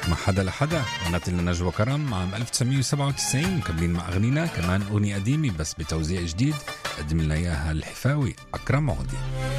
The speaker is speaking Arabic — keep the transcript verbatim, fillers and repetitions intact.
مع حدا لحدا غنت لنا نجوى كرم عام ألف وتسعمية وسبعة وتسعين، مكملين مع أغنينا كمان أغنية قديمة بس بتوزيع جديد قدم لنا إياها الحفاوي أكرم عودي.